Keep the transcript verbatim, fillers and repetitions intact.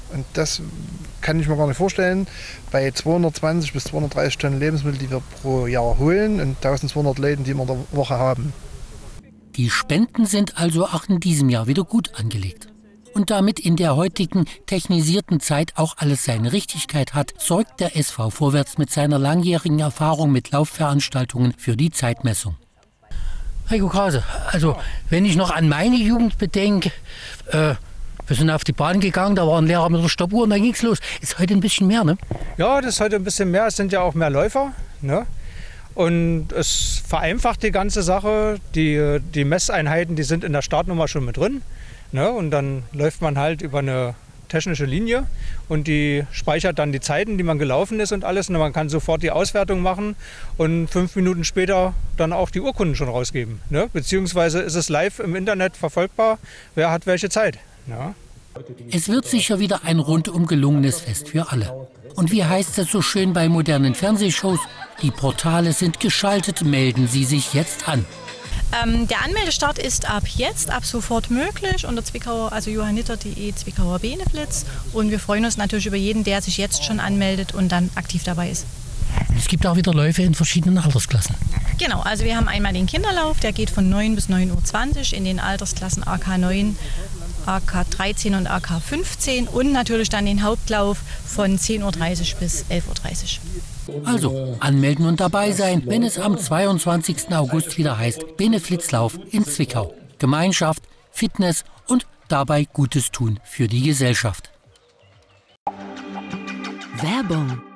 Und das kann ich mir gar nicht vorstellen, bei zweihundertzwanzig bis zweihundertdreißig Tonnen Lebensmittel, die wir pro Jahr holen und eintausendzweihundert Leuten, die wir in der Woche haben. Die Spenden sind also auch in diesem Jahr wieder gut angelegt. Und damit in der heutigen technisierten Zeit auch alles seine Richtigkeit hat, sorgt der S V Vorwärts mit seiner langjährigen Erfahrung mit Laufveranstaltungen für die Zeitmessung. Heiko Krause, also wenn ich noch an meine Jugend bedenke, äh, wir sind auf die Bahn gegangen, da war ein Lehrer mit der Stoppuhr und dann ging's los. Ist heute ein bisschen mehr, ne? Ja, das ist heute ein bisschen mehr. Es sind ja auch mehr Läufer, ne? Und es vereinfacht die ganze Sache. Die, die Messeinheiten, die sind in der Startnummer schon mit drin. Ne? Und dann läuft man halt über eine technische Linie und die speichert dann die Zeiten, die man gelaufen ist und alles. Und man kann sofort die Auswertung machen und fünf Minuten später dann auch die Urkunden schon rausgeben. Ne? Beziehungsweise ist es live im Internet verfolgbar, wer hat welche Zeit. Ja. Es wird sicher wieder ein rundum gelungenes Fest für alle. Und wie heißt es so schön bei modernen Fernsehshows? Die Portale sind geschaltet, melden Sie sich jetzt an. Ähm, der Anmeldestart ist ab jetzt, ab sofort möglich unter Zwickauer, also johanniter.de Zwickauer Beneflitz. Und wir freuen uns natürlich über jeden, der sich jetzt schon anmeldet und dann aktiv dabei ist. Es gibt auch wieder Läufe in verschiedenen Altersklassen. Genau, also wir haben einmal den Kinderlauf, der geht von neun bis neun Uhr zwanzig in den Altersklassen A K neun, A K dreizehn und A K fünfzehn und natürlich dann den Hauptlauf von zehn Uhr dreißig bis elf Uhr dreißig. Also anmelden und dabei sein, wenn es am zweiundzwanzigsten August wieder heißt Beneflitzlauf in Zwickau. Gemeinschaft, Fitness und dabei Gutes tun für die Gesellschaft. Werbung